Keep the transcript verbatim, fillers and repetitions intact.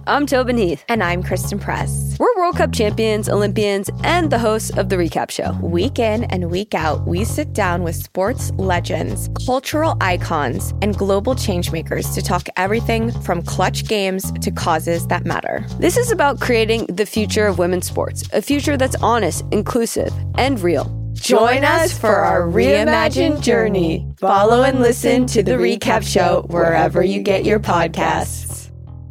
I'm Tobin Heath. And I'm Kristen Press. We're World Cup champions, Olympians, and the hosts of The Recap Show. Week in and week out, we sit down with sports legends, cultural icons, and global changemakers to talk everything from clutch games to causes that matter. This is about creating the future of women's sports, a future that's honest, inclusive, and real. Join us for our reimagined journey. Follow and listen to The Recap Show wherever you get your podcasts.